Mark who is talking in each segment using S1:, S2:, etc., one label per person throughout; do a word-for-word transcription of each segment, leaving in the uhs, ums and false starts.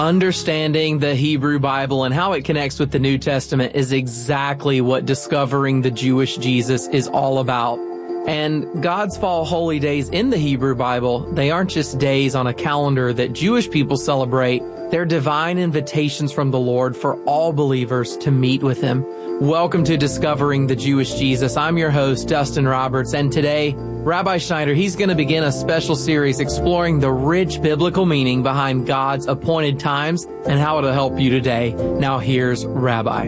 S1: Understanding the Hebrew Bible and how it connects with the New Testament is exactly what discovering the Jewish Jesus is all about. And God's fall holy days in the Hebrew Bible, they aren't just days on a calendar that Jewish people celebrate. They're divine invitations from the Lord for all believers to meet with Him. Welcome to Discovering the Jewish Jesus. I'm your host, Dustin Roberts, and today, Rabbi Schneider, he's going to begin a special series exploring the rich biblical meaning behind God's appointed times and how it'll help you today. Now here's Rabbi.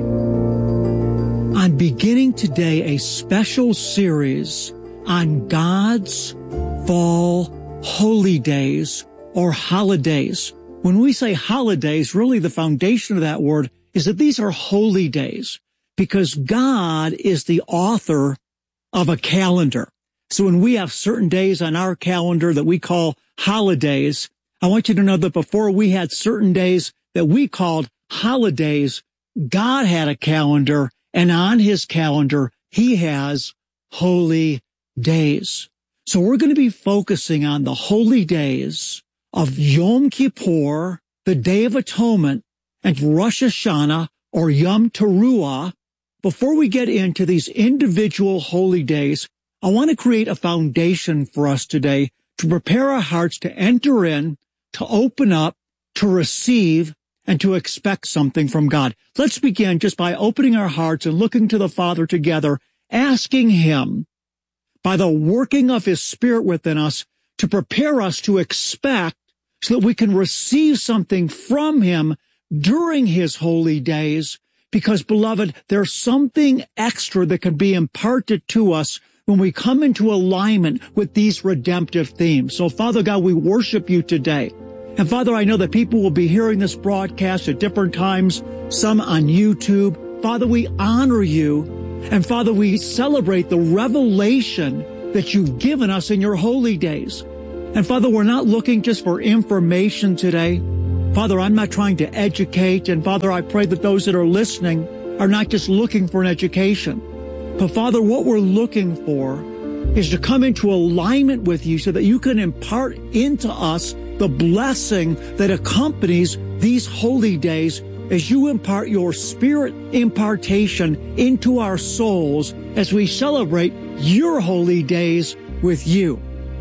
S2: I'm beginning today a special series on God's fall holy days or holidays. When we say holidays, really the foundation of that word is that these are holy days because God is the author of a calendar. So when we have certain days on our calendar that we call holidays, I want you to know that before we had certain days that we called holidays, God had a calendar, and on His calendar, He has holy days. So we're going to be focusing on the holy days of Yom Kippur, the Day of Atonement, and Rosh Hashanah, or Yom Teruah. Before we get into these individual holy days, I want to create a foundation for us today to prepare our hearts to enter in, to open up, to receive, and to expect something from God. Let's begin just by opening our hearts and looking to the Father together, asking Him, by the working of His Spirit within us, to prepare us to expect so that we can receive something from Him during His holy days. Because, beloved, there's something extra that can be imparted to us when we come into alignment with these redemptive themes. So, Father God, we worship You today. And, Father, I know that people will be hearing this broadcast at different times, some on YouTube. Father, we honor You. And, Father, we celebrate the revelation that You've given us in Your holy days. And, Father, we're not looking just for information today. Father, I'm not trying to educate. And, Father, I pray that those that are listening are not just looking for an education. But, Father, what we're looking for is to come into alignment with You so that You can impart into us the blessing that accompanies these holy days as You impart Your Spirit impartation into our souls as we celebrate Your holy days with You.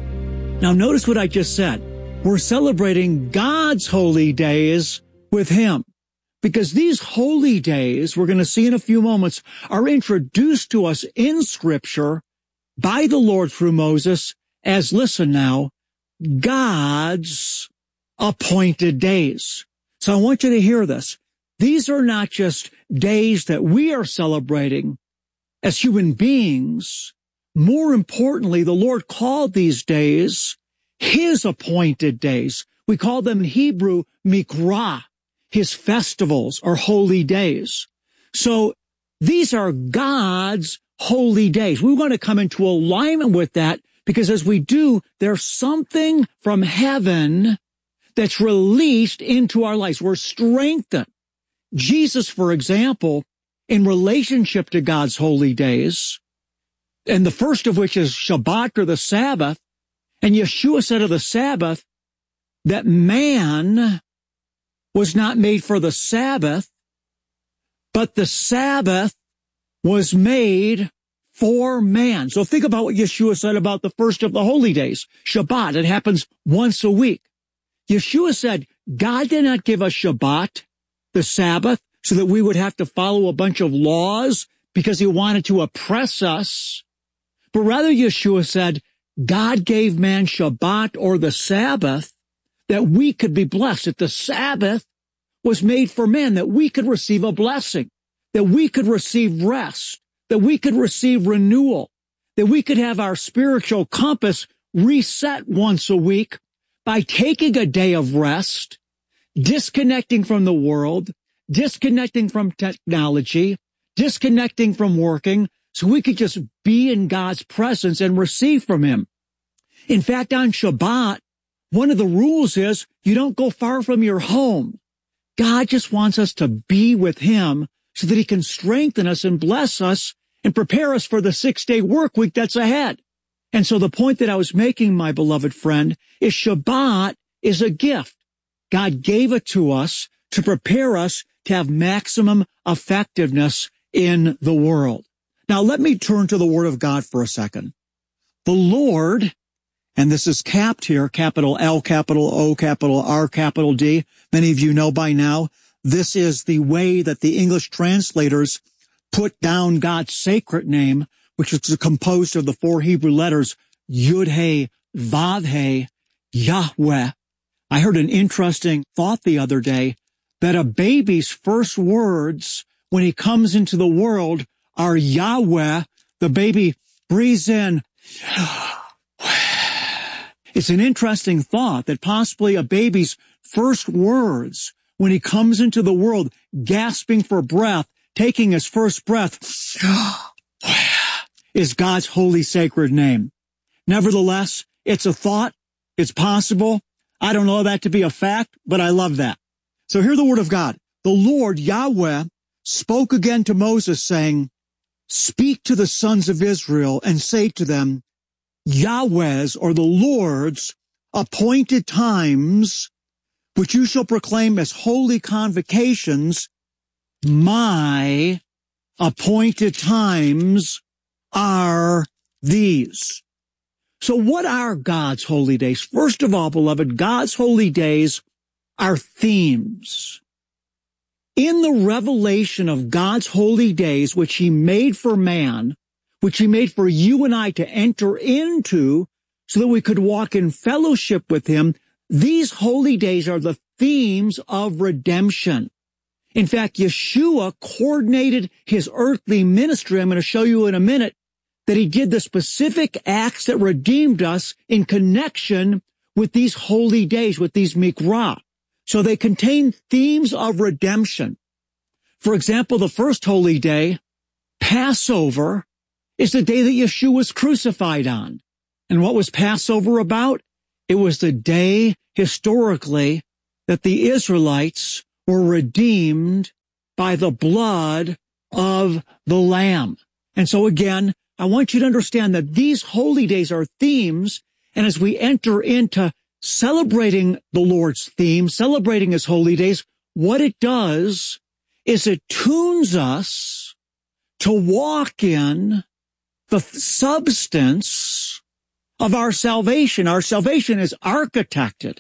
S2: Now, notice what I just said. We're celebrating God's holy days with Him. Because these holy days, we're going to see in a few moments, are introduced to us in Scripture by the Lord through Moses as, listen now, God's appointed days. So I want you to hear this. These are not just days that we are celebrating as human beings. More importantly, the Lord called these days His appointed days. We call them in Hebrew Mikra, His festivals or holy days. So these are God's holy days. We want to come into alignment with that because as we do, there's something from heaven that's released into our lives. We're strengthened. Jesus, for example, in relationship to God's holy days, and the first of which is Shabbat or the Sabbath, and Yeshua said of the Sabbath that man was not made for the Sabbath, but the Sabbath was made for man. So think about what Yeshua said about the first of the holy days, Shabbat. It happens once a week. Yeshua said God did not give us Shabbat, the Sabbath, so that we would have to follow a bunch of laws because He wanted to oppress us. But rather, Yeshua said, God gave man Shabbat or the Sabbath that we could be blessed. That the Sabbath was made for man, that we could receive a blessing, that we could receive rest, that we could receive renewal, that we could have our spiritual compass reset once a week by taking a day of rest, disconnecting from the world, disconnecting from technology, disconnecting from working, so we could just be in God's presence and receive from Him. In fact, on Shabbat, one of the rules is you don't go far from your home. God just wants us to be with Him so that He can strengthen us and bless us and prepare us for the six-day work week that's ahead. And so the point that I was making, my beloved friend, is Shabbat is a gift. God gave it to us to prepare us to have maximum effectiveness in the world. Now, let me turn to the Word of God for a second. The Lord, and this is capped here, capital L, capital O, capital R, capital D. Many of you know by now, this is the way that the English translators put down God's sacred name, which is composed of the four Hebrew letters, Yud-He, Vav-He, Yahweh. I heard an interesting thought the other day that a baby's first words when he comes into the world are Yahweh. The baby breathes in. It's an interesting thought that possibly a baby's first words when he comes into the world, gasping for breath, taking his first breath, is God's holy sacred name. Nevertheless, it's a thought. It's possible. I don't know that to be a fact, but I love that. So hear the word of God. The Lord, Yahweh, spoke again to Moses, saying, speak to the sons of Israel and say to them, Yahweh's, or the Lord's, appointed times, which you shall proclaim as holy convocations, my appointed times are these. So what are God's holy days? First of all, beloved, God's holy days are themes. In the revelation of God's holy days, which he made for man, which he made for you and I to enter into so that we could walk in fellowship with him, these holy days are the themes of redemption. In fact, Yeshua coordinated his earthly ministry. I'm going to show you in a minute that he did the specific acts that redeemed us in connection with these holy days, with these mikra. So they contain themes of redemption. For example, the first holy day, Passover, is the day that Yeshua was crucified on. And what was Passover about? It was the day, historically, that the Israelites were redeemed by the blood of the Lamb. And so again, I want you to understand that these holy days are themes, and as we enter into celebrating the Lord's theme, celebrating his holy days, what it does is it tunes us to walk in the substance of our salvation. Our salvation is architected.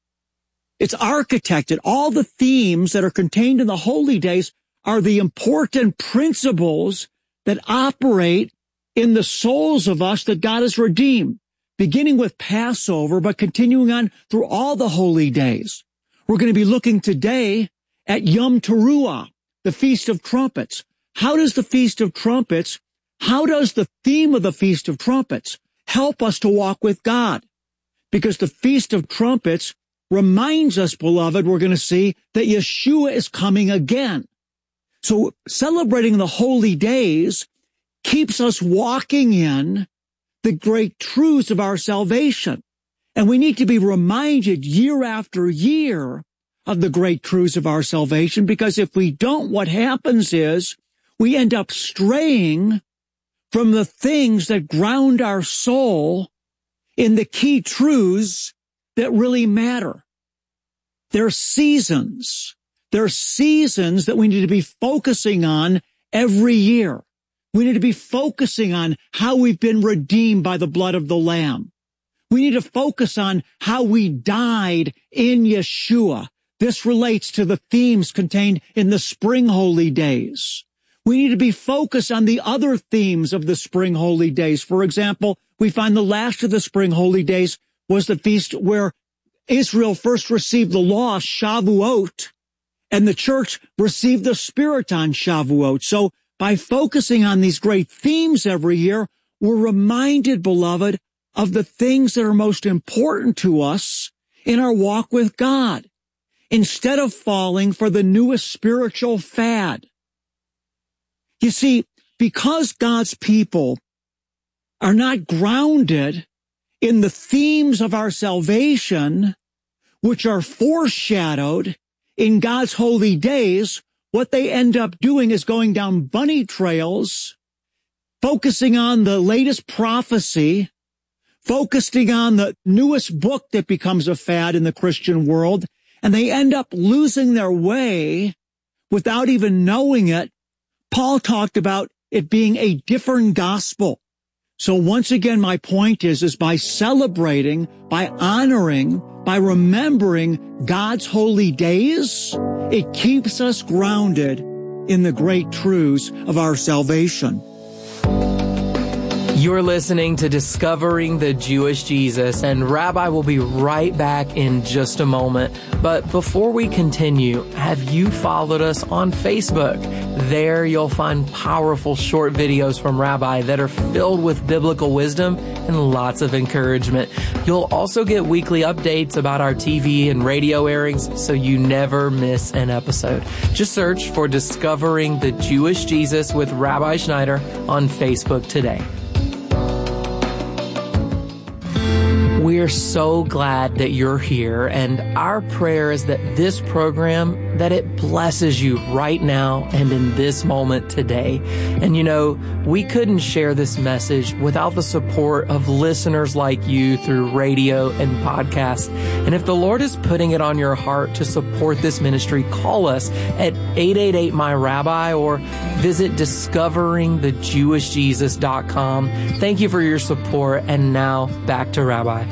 S2: It's architected. All the themes that are contained in the holy days are the important principles that operate in the souls of us that God has redeemed, beginning with Passover, but continuing on through all the holy days. We're going to be looking today at Yom Teruah, the Feast of Trumpets. How does the Feast of Trumpets, how does the theme of the Feast of Trumpets help us to walk with God? Because the Feast of Trumpets reminds us, beloved, we're going to see that Yeshua is coming again. So celebrating the holy days keeps us walking in the great truths of our salvation. And we need to be reminded year after year of the great truths of our salvation, because if we don't, what happens is we end up straying from the things that ground our soul in the key truths that really matter. There are seasons. There are seasons that we need to be focusing on every year. We need to be focusing on how we've been redeemed by the blood of the Lamb. We need to focus on how we died in Yeshua. This relates to the themes contained in the spring holy days. We need to be focused on the other themes of the spring holy days. For example, we find the last of the spring holy days was the feast where Israel first received the law, Shavuot, and the church received the Spirit on Shavuot. So by focusing on these great themes every year, we're reminded, beloved, of the things that are most important to us in our walk with God, instead of falling for the newest spiritual fad. You see, because God's people are not grounded in the themes of our salvation, which are foreshadowed in God's holy days, what they end up doing is going down bunny trails, focusing on the latest prophecy, focusing on the newest book that becomes a fad in the Christian world, and they end up losing their way without even knowing it. Paul talked about it being a different gospel. So once again, my point is, is by celebrating, by honoring, by remembering God's holy days, it keeps us grounded in the great truths of our salvation.
S1: You're listening to Discovering the Jewish Jesus, and Rabbi will be right back in just a moment. But before we continue, have you followed us on Facebook? There you'll find powerful short videos from Rabbi that are filled with biblical wisdom and lots of encouragement. You'll also get weekly updates about our T V and radio airings, so you never miss an episode. Just search for Discovering the Jewish Jesus with Rabbi Schneider on Facebook today. We're so glad that you're here, and our prayer is that this program, that it blesses you right now and in this moment today. And you know, we couldn't share this message without the support of listeners like you through radio and podcast. And if the Lord is putting it on your heart to support this ministry, call us at eight eight eight, my rabbi or visit discovering the jewish jesus dot com. Thank you for your support, and now back to Rabbi.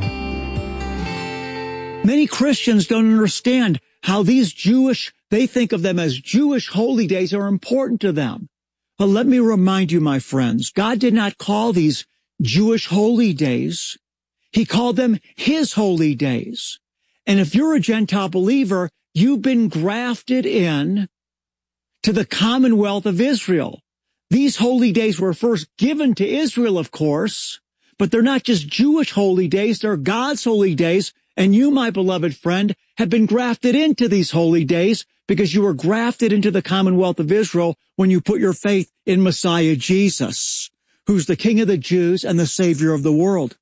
S2: Many Christians don't understand how these Jewish, they think of them as Jewish holy days, are important to them. But let me remind you, my friends, God did not call these Jewish holy days. He called them His holy days. And if you're a Gentile believer, you've been grafted in to the commonwealth of Israel. These holy days were first given to Israel, of course, but they're not just Jewish holy days, they're God's holy days. And you, my beloved friend, have been grafted into these holy days because you were grafted into the commonwealth of Israel when you put your faith in Messiah Jesus, who's the King of the Jews and the Savior of the world.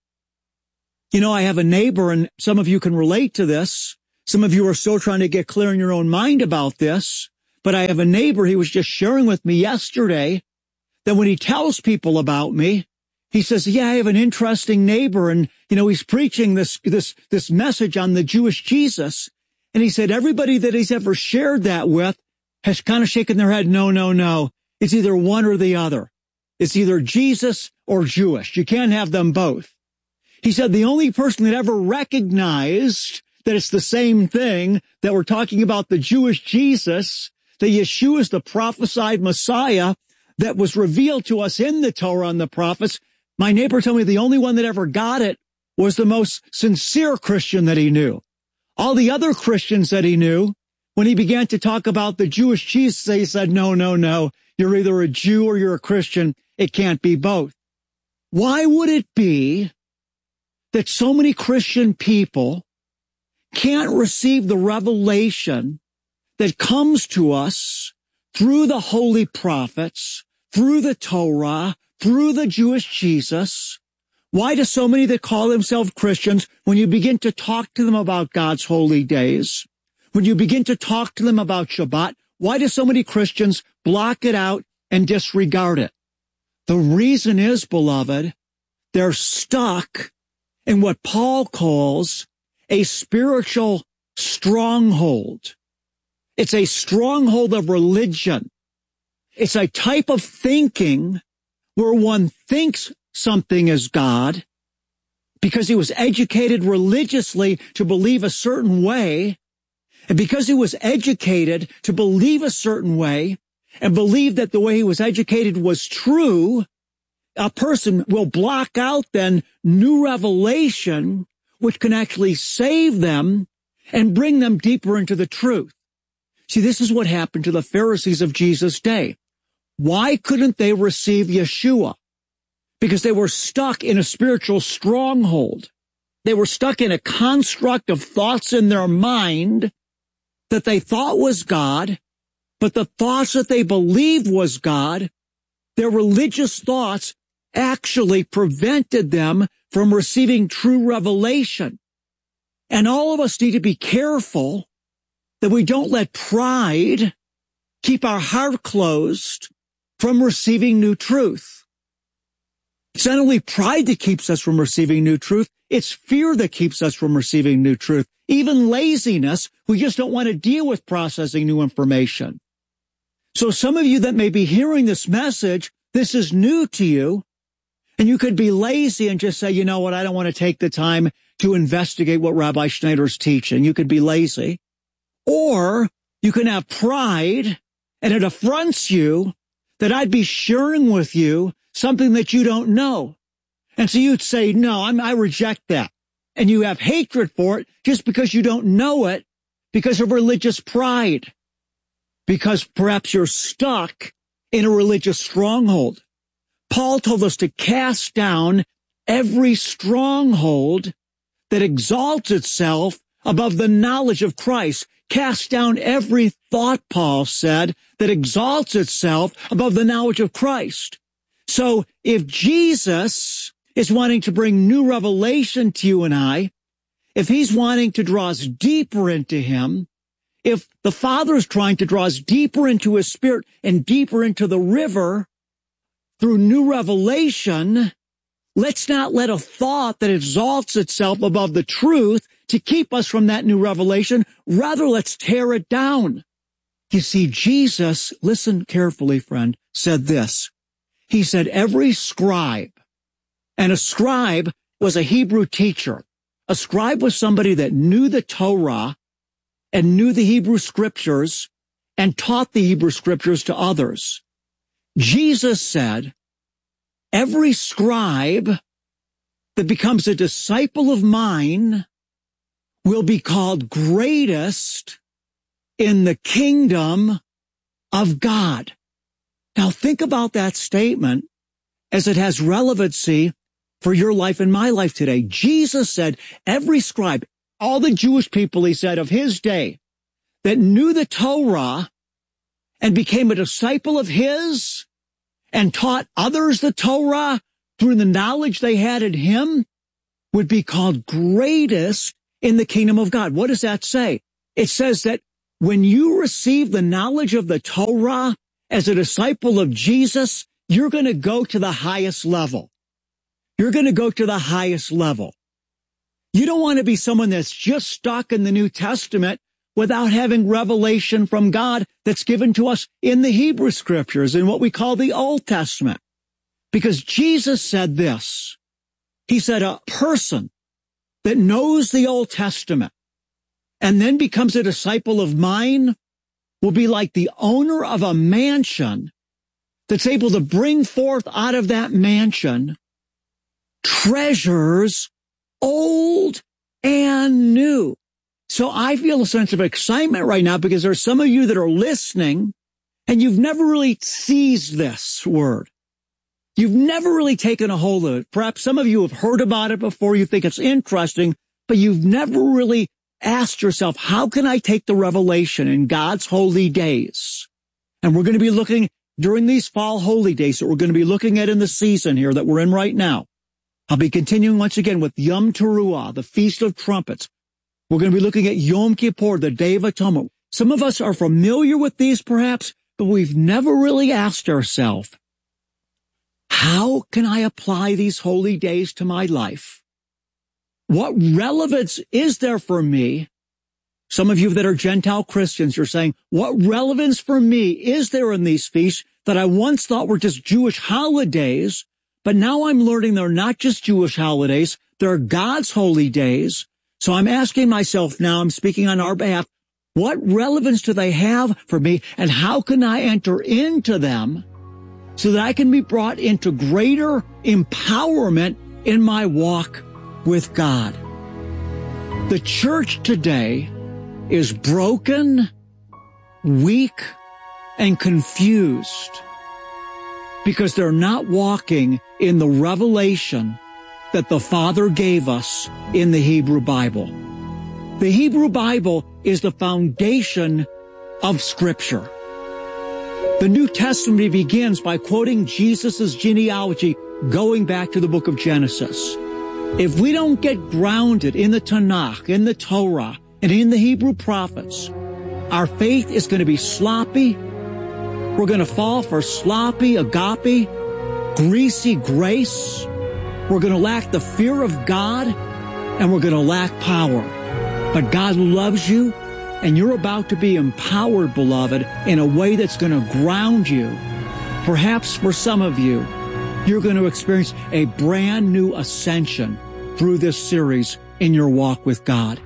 S2: You know, I have a neighbor, and some of you can relate to this. Some of you are still trying to get clear in your own mind about this. But I have a neighbor, he was just sharing with me yesterday that when he tells people about me, he says, yeah, I have an interesting neighbor, and, you know, he's preaching this, this, this message on the Jewish Jesus. And he said, everybody that he's ever shared that with has kind of shaken their head. No, no, no. It's either one or the other. It's either Jesus or Jewish. You can't have them both. He said the only person that ever recognized that it's the same thing, that we're talking about the Jewish Jesus, that Yeshua is the prophesied Messiah that was revealed to us in the Torah and the prophets. My neighbor told me the only one that ever got it was the most sincere Christian that he knew. All the other Christians that he knew, when he began to talk about the Jewish Jesus, they said, no, no, no, you're either a Jew or you're a Christian. It can't be both. Why would it be that so many Christian people can't receive the revelation that comes to us through the holy prophets, through the Torah, through the Jewish Jesus? Why do so many that call themselves Christians, when you begin to talk to them about God's holy days, when you begin to talk to them about Shabbat, why do so many Christians block it out and disregard it? The reason is, beloved, they're stuck in what Paul calls a spiritual stronghold. It's a stronghold of religion. It's a type of thinking where one thinks something is God because he was educated religiously to believe a certain way, and because he was educated to believe a certain way and believe that the way he was educated was true, a person will block out then new revelation which can actually save them and bring them deeper into the truth. See, this is what happened to the Pharisees of Jesus' day. Why couldn't they receive Yeshua? Because they were stuck in a spiritual stronghold. They were stuck in a construct of thoughts in their mind that they thought was God, but the thoughts that they believed was God, their religious thoughts actually prevented them from receiving true revelation. And all of us need to be careful that we don't let pride keep our heart closed from receiving new truth. It's not only pride that keeps us from receiving new truth, it's fear that keeps us from receiving new truth. even laziness. We just don't want to deal with processing new information. So some of you that may be hearing this message, this is new to you, and you could be lazy and just say, you know what, I don't want to take the time to investigate what Rabbi Schneider's teaching. You could be lazy. Or you can have pride, and it affronts you that I'd be sharing with you something that you don't know. And so you'd say, no, I'm, I reject that. And you have hatred for it just because you don't know it, because of religious pride. Because perhaps you're stuck in a religious stronghold. Paul told us to cast down every stronghold that exalts itself above the knowledge of Christ. Cast down every thought, Paul said, that exalts itself above the knowledge of Christ. So if Jesus is wanting to bring new revelation to you and I, if he's wanting to draw us deeper into him, if the Father is trying to draw us deeper into his Spirit and deeper into the river through new revelation, let's not let a thought that exalts itself above the truth to keep us from that new revelation. Rather, let's tear it down. You see, Jesus, listen carefully, friend, said this. He said, every scribe, and a scribe was a Hebrew teacher. A scribe was somebody that knew the Torah and knew the Hebrew scriptures and taught the Hebrew scriptures to others. Jesus said, every scribe that becomes a disciple of mine will be called greatest in the kingdom of God. Now think about that statement as it has relevancy for your life and my life today. Jesus said, every scribe, all the Jewish people, he said, of his day that knew the Torah and became a disciple of his and taught others the Torah through the knowledge they had in him would be called greatest in the kingdom of God. What does that say? It says that when you receive the knowledge of the Torah as a disciple of Jesus, you're going to go to the highest level. You're going to go to the highest level. You don't want to be someone that's just stuck in the New Testament without having revelation from God that's given to us in the Hebrew scriptures, in what we call the Old Testament. Because Jesus said this. He said a person that knows the Old Testament and then becomes a disciple of mine will be like the owner of a mansion that's able to bring forth out of that mansion treasures old and new. So I feel a sense of excitement right now because there's some of you that are listening and you've never really seized this word. You've never really taken a hold of it. Perhaps some of you have heard about it before. You think it's interesting, but you've never really asked yourself, how can I take the revelation in God's holy days? And we're going to be looking during these fall holy days that we're going to be looking at in the season here that we're in right now. I'll be continuing once again with Yom Teruah, the Feast of Trumpets. We're going to be looking at Yom Kippur, the Day of Atonement. Some of us are familiar with these perhaps, but we've never really asked ourselves, how can I apply these holy days to my life? What relevance is there for me? Some of you that are Gentile Christians, you're saying, what relevance for me is there in these feasts that I once thought were just Jewish holidays, but now I'm learning they're not just Jewish holidays, they're God's holy days. So I'm asking myself now, I'm speaking on our behalf, what relevance do they have for me, and how can I enter into them so that I can be brought into greater empowerment in my walk with God? The church today is broken, weak, and confused because they're not walking in the revelation that the Father gave us in the Hebrew Bible. The Hebrew Bible is the foundation of Scripture. The New Testament begins by quoting Jesus' genealogy going back to the book of Genesis. If we don't get grounded in the Tanakh, in the Torah, and in the Hebrew prophets, our faith is going to be sloppy. We're going to fall for sloppy agape, greasy grace. We're going to lack the fear of God, and we're going to lack power. But God loves you, and you're about to be empowered, beloved, in a way that's going to ground you. Perhaps for some of you, you're going to experience a brand new ascension through this series in your walk with God.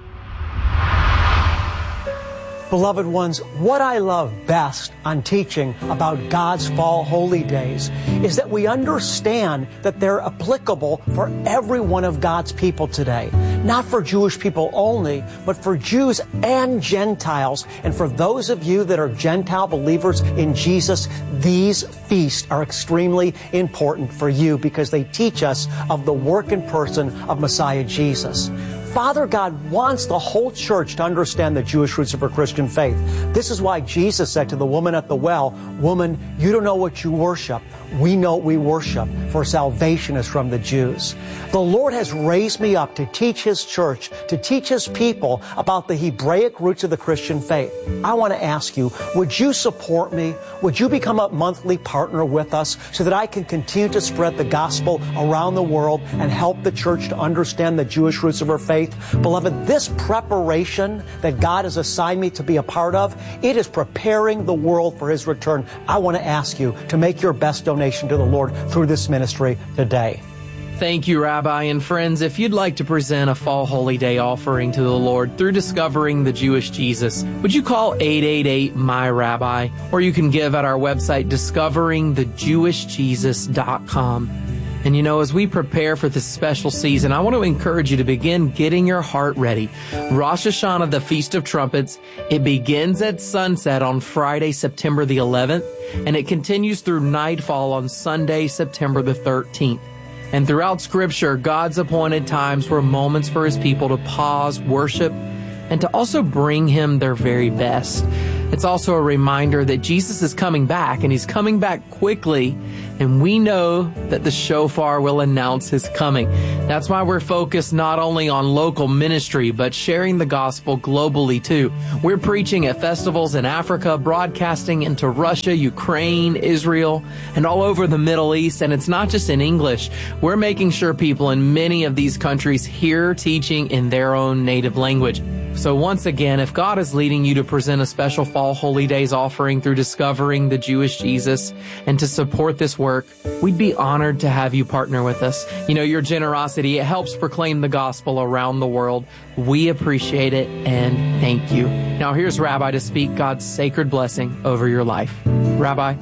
S3: Beloved ones, what I love best on teaching about God's fall holy days is that we understand that they're applicable for every one of God's people today. Not for Jewish people only, but for Jews and Gentiles. And for those of you that are Gentile believers in Jesus, these feasts are extremely important for you because they teach us of the work and person of Messiah Jesus. Father God wants the whole church to understand the Jewish roots of her Christian faith. This is why Jesus said to the woman at the well, "Woman, you don't know what you worship. We know what we worship, for salvation is from the Jews." The Lord has raised me up to teach His church, to teach His people about the Hebraic roots of the Christian faith. I want to ask you, would you support me? Would you become a monthly partner with us so that I can continue to spread the gospel around the world and help the church to understand the Jewish roots of her faith? Beloved, this preparation that God has assigned me to be a part of, it is preparing the world for His return. I want to ask you to make your best donation to the Lord through this ministry today.
S1: Thank you, Rabbi. And friends, if you'd like to present a Fall Holy Day offering to the Lord through discovering the Jewish Jesus, would you call eight eight eight, M Y Rabbi? Or you can give at our website, discovering the jewish jesus dot com. And you know, as we prepare for this special season, I want to encourage you to begin getting your heart ready. Rosh Hashanah, the Feast of Trumpets, it begins at sunset on Friday, September the eleventh, and it continues through nightfall on Sunday, September the thirteenth. And throughout Scripture, God's appointed times were moments for His people to pause, worship, and to also bring Him their very best. It's also a reminder that Jesus is coming back, and He's coming back quickly, and we know that the shofar will announce His coming. That's why we're focused not only on local ministry, but sharing the gospel globally too. We're preaching at festivals in Africa, broadcasting into Russia, Ukraine, Israel, and all over the Middle East. And it's not just in English. We're making sure people in many of these countries hear teaching in their own native language. So once again, if God is leading you to present a special Fall Holy Days offering through discovering the Jewish Jesus and to support this work, we'd be honored to have you partner with us. You know, your generosity, it helps proclaim the gospel around the world. We appreciate it and thank you. Now here's Rabbi to speak God's sacred blessing over your life. Rabbi.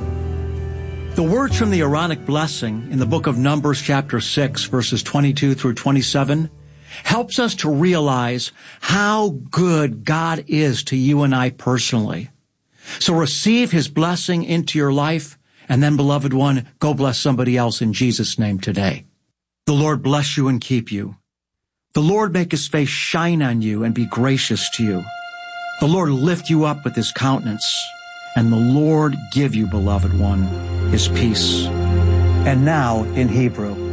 S2: The words from the Aaronic blessing in the book of Numbers chapter six, verses twenty-two through twenty-seven, helps us to realize how good God is to you and I personally. So receive His blessing into your life, and then, beloved one, go bless somebody else in Jesus' name today. The Lord bless you and keep you. The Lord make His face shine on you and be gracious to you. The Lord lift you up with His countenance, and the Lord give you, beloved one, His peace. And now in Hebrew.